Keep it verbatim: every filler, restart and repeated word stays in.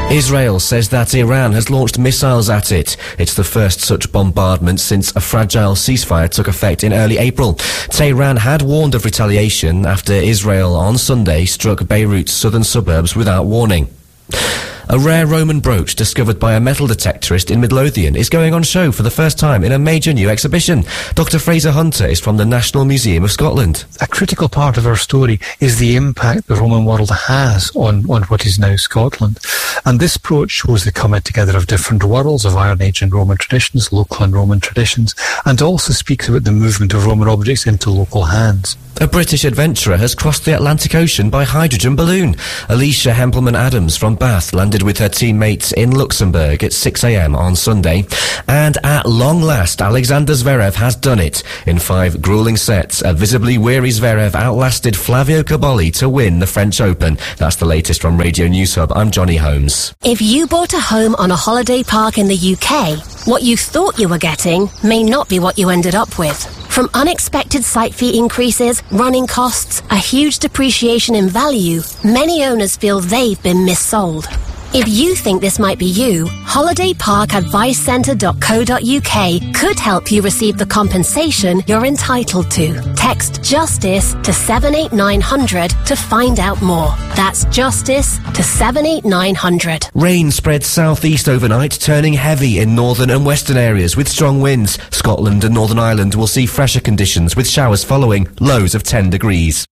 Israel says that Iran has launched missiles at it. It's the first such bombardment since a fragile ceasefire took effect in early April. Tehran had warned of retaliation after Israel on Sunday struck Beirut's southern suburbs without warning. A rare Roman brooch discovered by a metal detectorist in Midlothian is going on show for the first time in a major new exhibition. Doctor Fraser Hunter is from the National Museum of Scotland. A critical part of our story is the impact the Roman world has on, on what is now Scotland. And this brooch shows the coming together of different worlds of Iron Age and Roman traditions, local and Roman traditions, and also speaks about the movement of Roman objects into local hands. A British adventurer has crossed the Atlantic Ocean by hydrogen balloon. Alicia Hempelman-Adams from Bath landed with her teammates in Luxembourg at six a m on Sunday. And at long last, Alexander Zverev has done it. In five gruelling sets, a visibly weary Zverev outlasted Flavio Cobolli to win the French Open. That's the latest from Radio News Hub. I'm Johnny Holmes. If you bought a home on a holiday park in the U K, what you thought you were getting may not be what you ended up with. From unexpected site fee increases, running costs, a huge depreciation in value, many owners feel they've been missold. If you think this might be you, holiday park advice centre dot co dot U K could help you receive the compensation you're entitled to. Text JUSTICE to seven eight nine hundred to find out more. That's JUSTICE to seven eight nine hundred. Rain spreads southeast overnight, turning heavy in northern and western areas with strong winds. Scotland and Northern Ireland will see fresher conditions with showers following, lows of ten degrees.